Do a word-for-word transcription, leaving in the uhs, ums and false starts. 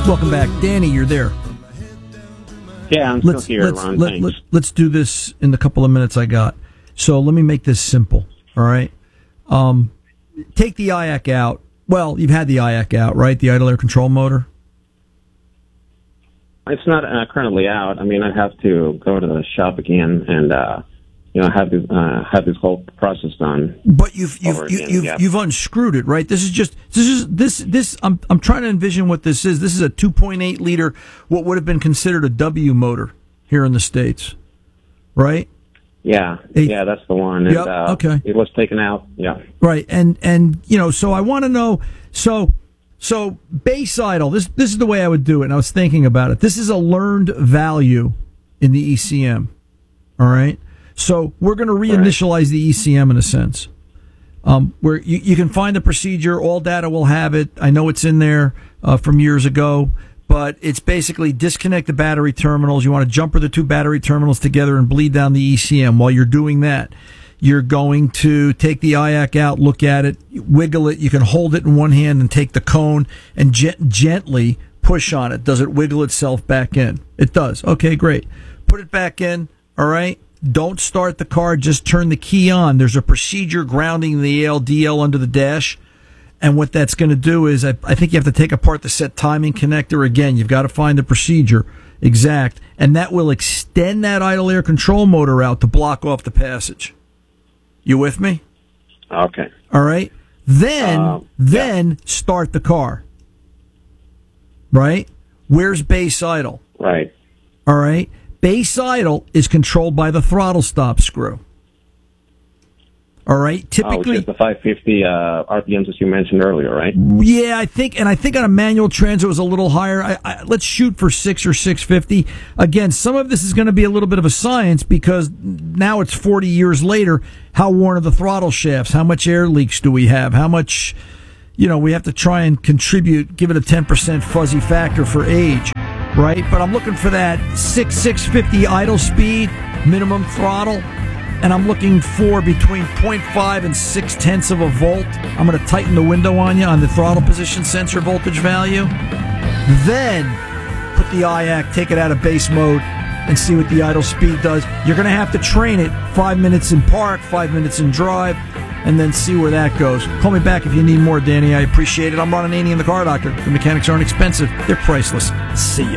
Welcome back. Danny, you're there. Yeah, I'm let's, still here, let's, Ron. let, Thanks. let, let's do this in the couple of minutes I got. So let me make this simple, all right? Um, take the I A C out. Well, you've had the I A C out, right? The idle air control motor? It's not uh, currently out. I mean, I have to go to the shop again and, uh, you know, have this, uh, have this whole process done. But you've you've you, again, you've, yeah. you've unscrewed it, right? This is just this is this this. I'm I'm trying to envision what this is. This is a two point eight liter, what would have been considered a W motor here in the States, right? Yeah, Eight. yeah, that's the one. And, Yep, uh, okay. It was taken out. Yeah. Right, and and you know, so I want to know, so so base idle. This this is the way I would do it. And I was thinking about it. This is a learned value in the E C M. All right, so we're going to reinitialize right. the E C M in a sense. Um, where you, you can find the procedure, all data will have it. I know it's in there uh, from years ago, but it's basically disconnect the battery terminals. You want to jumper the two battery terminals together and bleed down the E C M. While you're doing that, you're going to take the I A C out, look at it, wiggle it. You can hold it in one hand and take the cone and gent- gently push on it. Does it wiggle itself back in? It does. Okay, great. Put it back in. All right. Don't start the car. Just turn the key on. There's a procedure grounding the A L D L under the dash. And what that's going to do is, I, I think you have to take apart the set timing connector again. You've got to find the procedure exact. And that will extend that idle air control motor out to block off the passage. You with me? Okay. All right. Then, uh, then yeah. start the car. Right? Where's base idle? Right. All right. Base idle is controlled by the throttle stop screw. All right. Typically, oh, which is the five fifty uh, R P Ms as you mentioned earlier, right? Yeah, I think, and I think on a manual trans it was a little higher. I, I, let's shoot for six or six fifty. Again, some of this is going to be a little bit of a science because now it's forty years later. How worn are the throttle shafts? How much air leaks do we have? How much, you know, we have to try and contribute, give it a ten percent fuzzy factor for age, right? But I'm looking for that six six fifty idle speed, minimum throttle. And I'm looking for between zero point five and six tenths of a volt. I'm going to tighten the window on you on the throttle position sensor voltage value. Then put the I A C, take it out of base mode, and see what the idle speed does. You're going to have to train it five minutes in park, five minutes in drive, and then see where that goes. Call me back if you need more, Danny. I appreciate it. I'm Ron Ananian, the Car Doctor. The mechanics aren't expensive. They're priceless. See ya.